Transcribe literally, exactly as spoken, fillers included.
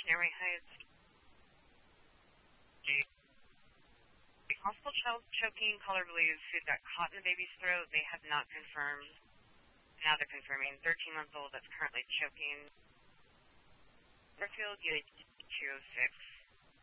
Airway Heights. Possible ch- choking, color blues, who's got caught in the baby's throat. They have not confirmed. Now they're confirming. thirteen months old that's currently choking. Fairfield, U H two oh six.